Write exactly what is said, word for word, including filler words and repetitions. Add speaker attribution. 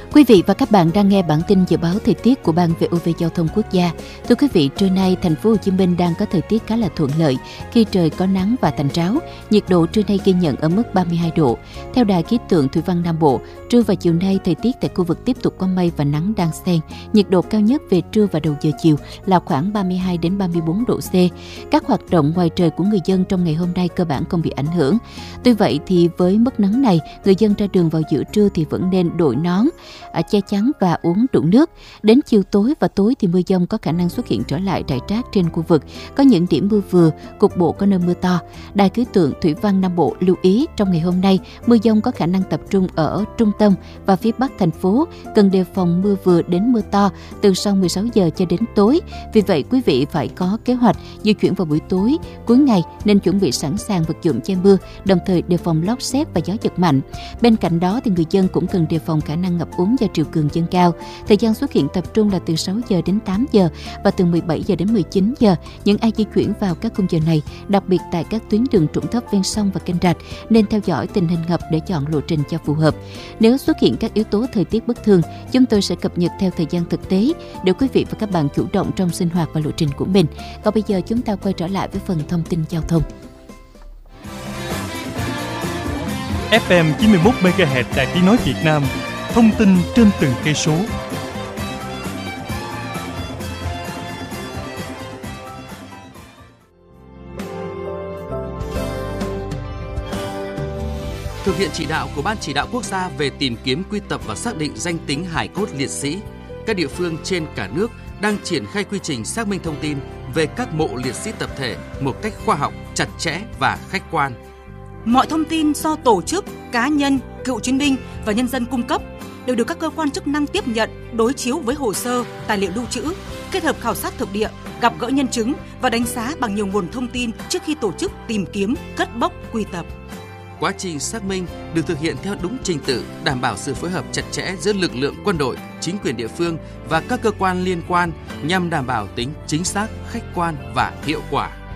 Speaker 1: Quý vị và các bạn đang nghe bản tin dự báo thời tiết của Ban vê o vê Giao thông Quốc gia. Thưa quý vị, trưa nay thành phố Hồ Chí Minh đang có thời tiết khá là thuận lợi khi trời có nắng và tạnh ráo. Nhiệt độ trưa nay ghi nhận ở mức ba mươi hai độ. Theo Đài khí tượng thủy văn Nam Bộ, trưa và chiều nay thời tiết tại khu vực tiếp tục có mây và nắng đan xen. Nhiệt độ cao nhất về trưa và đầu giờ chiều là khoảng ba mươi hai đến ba mươi bốn độ C. Các hoạt động ngoài trời của người dân trong ngày hôm nay cơ bản không bị ảnh hưởng. Tuy vậy thì với mức nắng này, người dân ra đường vào giữa trưa thì vẫn nên đội nón, che chắn và uống đủ nước. Đến chiều tối và tối thì mưa dông có khả năng xuất hiện trở lại rải rác trên khu vực. Có những điểm mưa vừa, cục bộ có nơi mưa to. Đài khí tượng thủy văn Nam Bộ lưu ý trong ngày hôm nay, mưa dông có khả năng tập trung ở trung tâm và phía bắc thành phố, cần đề phòng mưa vừa đến mưa to từ sau mười sáu giờ cho đến tối. Vì vậy, quý vị phải có kế hoạch di chuyển vào buổi tối, cuối ngày nên chuẩn bị sẵn sàng vật dụng che mưa, đồng thời đề phòng lốc sét và gió giật mạnh. Bên cạnh đó thì người dân cũng cần đề phòng khả năng ngập úng do triều cường dâng cao. Thời gian xuất hiện tập trung là từ sáu giờ đến tám giờ và từ mười bảy giờ đến mười chín giờ. Những ai di chuyển vào các khung giờ này, đặc biệt tại các tuyến đường trũng thấp ven sông và kênh rạch, nên theo dõi tình hình ngập để chọn lộ trình cho phù hợp. Nếu xuất hiện các yếu tố thời tiết bất thường, chúng tôi sẽ cập nhật theo thời gian thực tế để quý vị và các bạn chủ động trong sinh hoạt và lộ trình của mình. Còn bây giờ chúng ta quay trở lại với phần thông tin giao thông.
Speaker 2: ép em chín mươi mốt mê ga héc Đài Tiếng nói Việt Nam, thông tin trên từng cây số.
Speaker 3: Thực hiện chỉ đạo của Ban Chỉ đạo Quốc gia về tìm kiếm, quy tập và xác định danh tính hài cốt liệt sĩ, các địa phương trên cả nước đang triển khai quy trình xác minh thông tin về các mộ liệt sĩ tập thể một cách khoa học, chặt chẽ và khách quan.
Speaker 4: Mọi thông tin do tổ chức, cá nhân, cựu chiến binh và nhân dân cung cấp đều được các cơ quan chức năng tiếp nhận, đối chiếu với hồ sơ, tài liệu lưu trữ, kết hợp khảo sát thực địa, gặp gỡ nhân chứng và đánh giá bằng nhiều nguồn thông tin trước khi tổ chức tìm kiếm, cất bốc, quy tập.
Speaker 3: Quá trình xác minh được thực hiện theo đúng trình tự, đảm bảo sự phối hợp chặt chẽ giữa lực lượng quân đội, chính quyền địa phương và các cơ quan liên quan nhằm đảm bảo tính chính xác, khách quan và hiệu quả.